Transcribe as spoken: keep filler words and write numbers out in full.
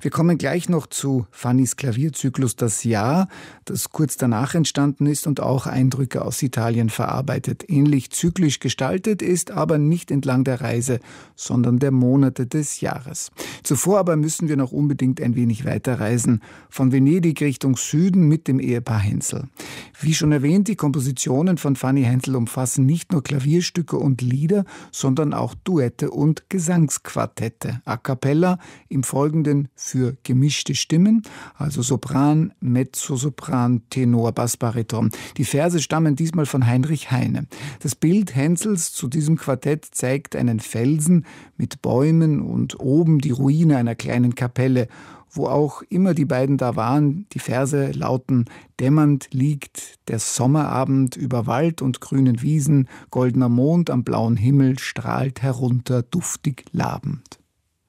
Wir kommen gleich noch zu Fannys Klavierzyklus Das Jahr, das kurz danach entstanden ist und auch Eindrücke aus Italien verarbeitet. Ähnlich zyklisch gestaltet ist, aber nicht entlang der Reise, sondern der Monate des Jahres. Zuvor aber müssen wir noch unbedingt ein wenig weiterreisen, von Venedig Richtung Süden mit dem Ehepaar Hensel. Wie schon erwähnt, die Kompositionen von Fanny Hensel umfassen nicht nur Klavierstücke und Lieder, sondern auch Duette und Gesangsquartette, a cappella, im Folgenden für gemischte Stimmen, also Sopran, Mezzosopran, Tenor, Bassbariton. Die Verse stammen diesmal von Heinrich Heine. Das Bild Hensels zu diesem Quartett zeigt einen Felsen mit Bäumen und oben die Ruine einer kleinen Kapelle, wo auch immer die beiden da waren. Die Verse lauten: Dämmernd liegt der Sommerabend über Wald und grünen Wiesen, goldener Mond am blauen Himmel strahlt herunter, duftig labend.